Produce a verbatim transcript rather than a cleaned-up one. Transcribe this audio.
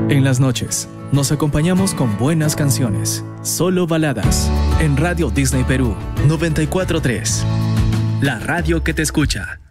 En las noches, nos acompañamos con buenas canciones. Solo baladas. En Radio Disney Perú noventa y cuatro punto tres. La radio que te escucha.